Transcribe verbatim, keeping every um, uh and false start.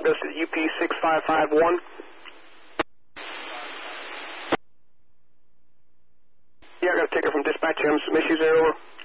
August at U P six five five one. Yeah, I got a ticket from dispatch. Having some issues there, over.